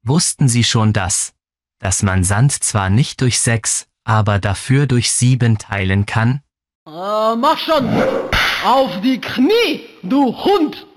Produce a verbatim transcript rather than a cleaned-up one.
Wussten Sie schon das, dass man Sand zwar nicht durch sechs, aber dafür durch sieben teilen kann? Äh, mach schon! Auf die Knie, du Hund!